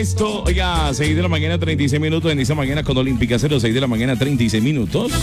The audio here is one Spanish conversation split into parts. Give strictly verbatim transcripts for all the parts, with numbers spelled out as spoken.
Esto, oiga, seis de la mañana, treinta y seis minutos en esta mañana con Olímpica Cero, seis de la mañana, treinta y seis minutos.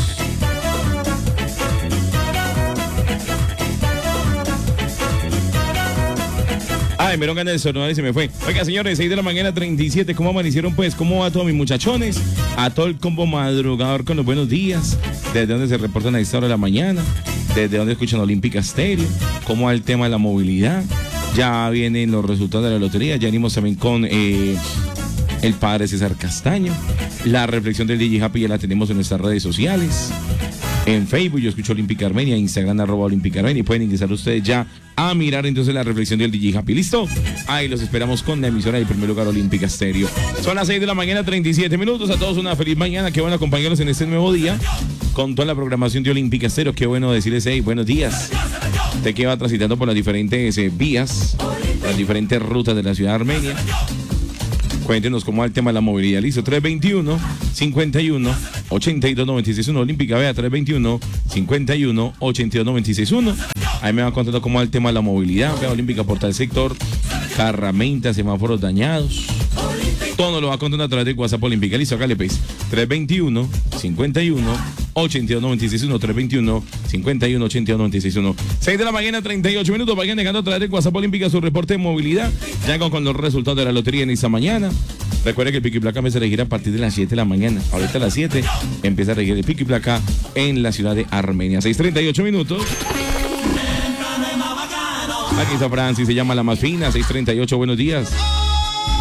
Ay, me dieron ganas de sonar y se me fue. Oiga, señores, seis de la mañana, treinta y siete. ¿Cómo amanecieron, pues? ¿Cómo va todos mis muchachones? A todo el combo madrugador con los buenos días. ¿Desde dónde se reportan a esta hora de la mañana? ¿Desde dónde escuchan Olímpica Stereo? ¿Cómo va el tema de la movilidad? Ya vienen los resultados de la lotería. Ya venimos también con eh, el padre César Castaño. La reflexión del D J Happy ya la tenemos en nuestras redes sociales. En Facebook yo escucho Olímpica Armenia, Instagram arroba Olímpica Armenia, y pueden ingresar ustedes ya a mirar entonces la reflexión del D J Happy. ¿Listo? Ahí los esperamos con la emisora del primer lugar Olímpica Stereo. Son las seis de la mañana, treinta y siete minutos. A todos una feliz mañana. Qué bueno acompañarnos en este nuevo día con toda la programación de Olímpica Stereo. Qué bueno decirles, hey, buenos días. Usted que va transitando por las diferentes eh, vías, las diferentes rutas de la ciudad de Armenia. Cuéntenos cómo va el tema de la movilidad. Listo, tres veintiuno, cincuenta y uno, ochenta y dos, noventa y seis uno. Olímpica, vea, tres veintiuno, cincuenta y uno, ochenta y dos, noventa y seis uno. Ahí me van contando cómo va el tema de la movilidad. Vea, Olímpica, por tal sector, carramentas, semáforos dañados. Todo nos lo va contando a través de WhatsApp Olímpica. Listo, acá le pes. tres veintiuno, cincuenta y uno, ochenta y dos, noventa y seis uno. tres veintiuno, cincuenta y uno, ochenta y dos, noventa y seis uno. seis de la mañana, treinta y ocho minutos. Vayan dejando a través de WhatsApp Olímpica su reporte de movilidad. Ya con, con los resultados de la lotería en esta mañana. Recuerden que el pico y placa empieza a regir a partir de las siete de la mañana. Ahorita a las siete empieza a regir el pico y placa en la ciudad de Armenia. seis treinta y ocho minutos. Aquí está Francis, se llama La Más Fina. seis treinta y ocho, buenos días.